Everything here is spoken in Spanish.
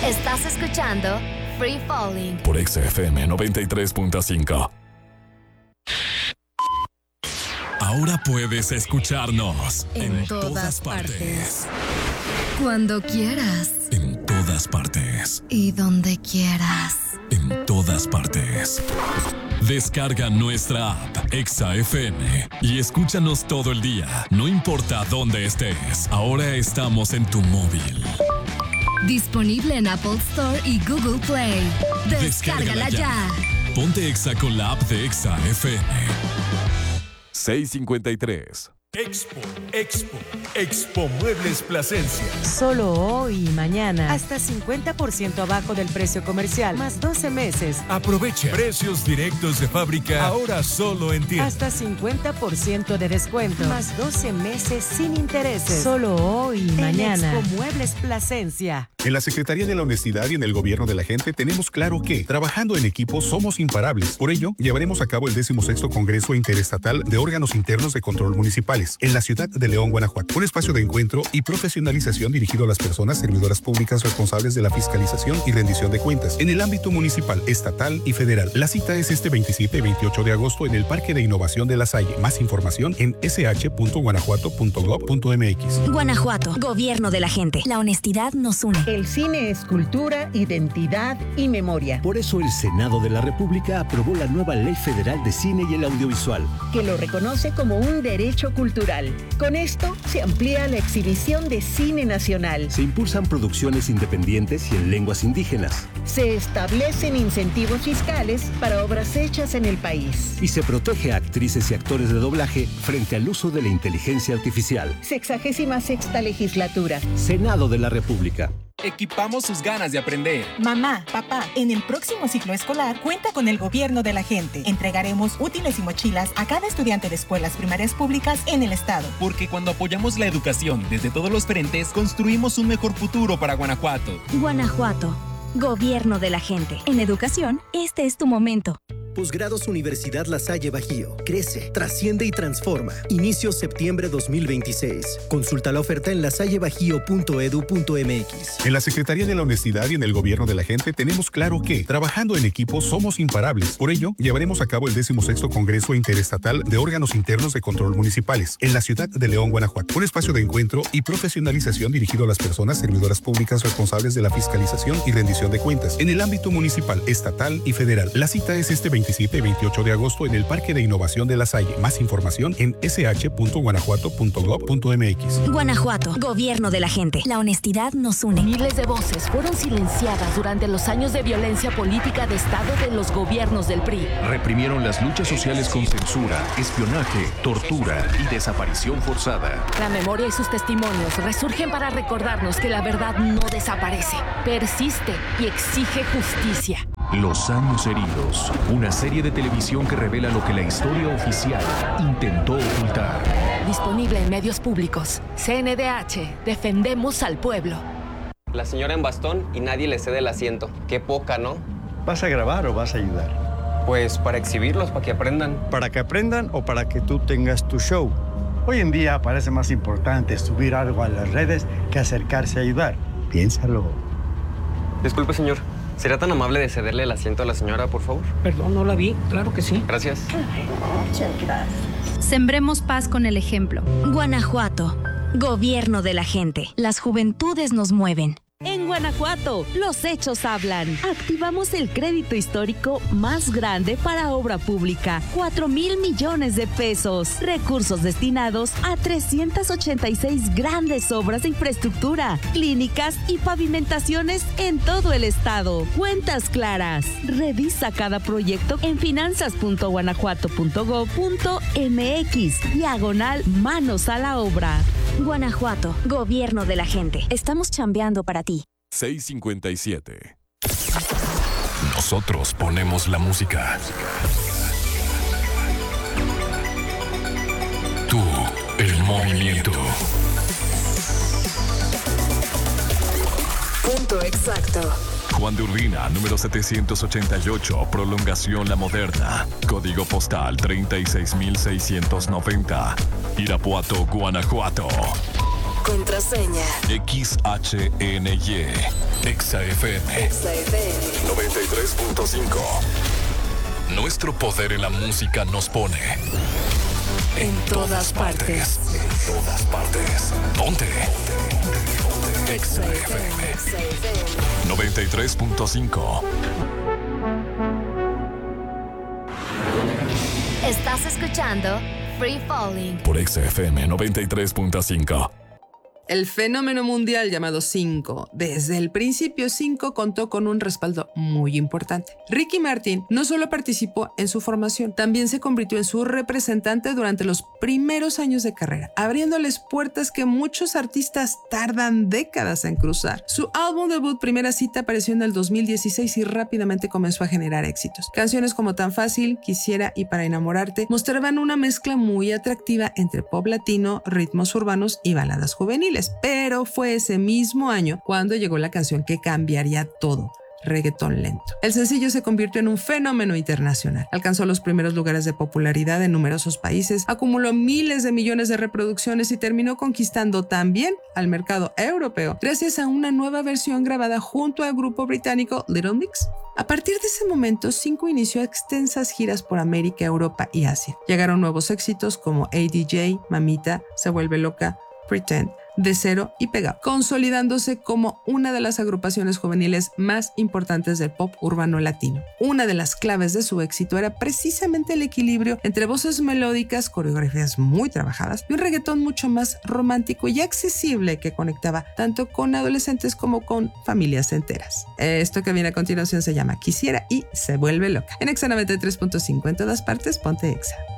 Estás escuchando Free Falling por XFM 93.5. Ahora puedes escucharnos en todas partes. Cuando quieras. En todas partes. Y donde quieras. En todas partes. Descarga nuestra app XFM y escúchanos todo el día, no importa dónde estés. Ahora estamos en tu móvil. Disponible en Apple Store y Google Play. Descárgala ya. Ponte Exa con la app de XFM. 6:53. Expo Muebles Plasencia. Solo hoy y mañana, hasta 50% abajo del precio comercial, más 12 meses. Aprovecha precios directos de fábrica, ahora solo en tienda. Hasta 50% de descuento, más 12 meses sin intereses. Solo hoy y mañana. Expo Muebles Plasencia. En la Secretaría de la Honestidad y en el Gobierno de la Gente tenemos claro que, trabajando en equipo, somos imparables. Por ello, llevaremos a cabo el 16º Congreso Interestatal de Órganos Internos de Control Municipales en la ciudad de León, Guanajuato. Un espacio de encuentro y profesionalización dirigido a las personas servidoras públicas responsables de la fiscalización y rendición de cuentas en el ámbito municipal, estatal y federal. La cita es este 27 y 28 de agosto en el Parque de Innovación de La Salle. Más información en sh.guanajuato.gov.mx. Guanajuato, Gobierno de la Gente. La honestidad nos une. El cine es cultura, identidad y memoria. Por eso el Senado de la República aprobó la nueva Ley Federal de Cine y el Audiovisual, que lo reconoce como un derecho cultural. Con esto se amplía la exhibición de cine nacional. Se impulsan producciones independientes y en lenguas indígenas. Se establecen incentivos fiscales para obras hechas en el país. Y se protege a actrices y actores de doblaje frente al uso de la inteligencia artificial. 66ª legislatura. Senado de la República. Equipamos sus ganas de aprender. Mamá, papá, en el próximo ciclo escolar cuenta con el Gobierno de la Gente. Entregaremos útiles y mochilas a cada estudiante de escuelas primarias públicas en el estado. Porque cuando apoyamos la educación desde todos los frentes, construimos un mejor futuro para Guanajuato. Guanajuato, Gobierno de la Gente. En educación, este es tu momento. Posgrados Universidad La Salle Bajío. Crece, trasciende y transforma. Inicio septiembre 2026. Consulta la oferta en lasallebajío.edu.mx. En la Secretaría de la Honestidad y en el Gobierno de la Gente tenemos claro que, trabajando en equipo, somos imparables. Por ello, llevaremos a cabo el 16º Congreso Interestatal de Órganos Internos de Control Municipales en la ciudad de León, Guanajuato. Un espacio de encuentro y profesionalización dirigido a las personas servidoras públicas responsables de la fiscalización y rendición de cuentas en el ámbito municipal, estatal y federal. La cita es este 27 y 28 de agosto en el Parque de Innovación de La Salle. Más información en sh.guanajuato.gov.mx. Guanajuato, Gobierno de la Gente. La honestidad nos une. Miles de voces fueron silenciadas durante los años de violencia política de Estado de los gobiernos del PRI. Reprimieron las luchas sociales con censura, espionaje, tortura y desaparición forzada. La memoria y sus testimonios resurgen para recordarnos que la verdad no desaparece, persiste y exige justicia. Los años heridos, una serie de televisión que revela lo que la historia oficial intentó ocultar. Disponible en medios públicos. CNDH, defendemos al pueblo. La señora en bastón y nadie le cede el asiento. Qué poca, ¿no? ¿Vas a grabar o vas a ayudar? Pues para exhibirlos, para que aprendan. ¿Para que aprendan o para que tú tengas tu show? Hoy en día parece más importante subir algo a las redes que acercarse a ayudar. Piénsalo. Disculpe, señor. ¿Sería tan amable de cederle el asiento a la señora, por favor? Perdón, no la vi. Claro que sí. Gracias. Muchas gracias. Sembremos paz con el ejemplo. Guanajuato, Gobierno de la Gente. Las juventudes nos mueven. En Guanajuato, los hechos hablan. Activamos el crédito histórico más grande para obra pública, 4,000 millones de pesos. Recursos destinados a 386 grandes obras de infraestructura, clínicas y pavimentaciones en todo el estado. Cuentas claras. Revisa cada proyecto en finanzas.guanajuato.gov.mx/manos a la obra. Guanajuato, Gobierno de la Gente. Estamos chambeando para ti. 6:57. Nosotros ponemos la música. Tú, el movimiento. Punto exacto. Juan de Urbina, número 788, Prolongación La Moderna. Código postal 36,690. Irapuato, Guanajuato. Contraseña. XHNY. Exa FM. Exa FM. 93.5. Nuestro poder en la música nos pone en todas partes. En todas partes. Ponte. Exa FM 93.5. Estás escuchando Free Falling por Exa FM 93.5. El fenómeno mundial llamado 5. Desde el principio, 5 contó con un respaldo muy importante. Ricky Martin no solo participó en su formación, también se convirtió en su representante durante los primeros años de carrera, abriéndoles puertas que muchos artistas tardan décadas en cruzar. Su álbum debut Primera Cita apareció en el 2016 y rápidamente comenzó a generar éxitos. Canciones como Tan Fácil, Quisiera y Para Enamorarte mostraban una mezcla muy atractiva entre pop latino, ritmos urbanos y baladas juveniles. Pero fue ese mismo año cuando llegó la canción que cambiaría todo: reggaetón lento. El sencillo se convirtió en un fenómeno internacional. Alcanzó los primeros lugares de popularidad en numerosos países, acumuló miles de millones de reproducciones y terminó conquistando también al mercado europeo gracias a una nueva versión grabada junto al grupo británico Little Mix. A partir de ese momento, 5 inició extensas giras por América, Europa y Asia. Llegaron nuevos éxitos como ADJ, Mamita, Se Vuelve Loca, Pretend, De Cero y Pegado, consolidándose como una de las agrupaciones juveniles más importantes del pop urbano latino. Una de las claves de su éxito era precisamente el equilibrio entre voces melódicas, coreografías muy trabajadas y un reggaetón mucho más romántico y accesible que conectaba tanto con adolescentes como con familias enteras. Esto que viene a continuación se llama Quisiera y Se Vuelve Loca. En Exa 93.5, en todas partes, ponte Exa.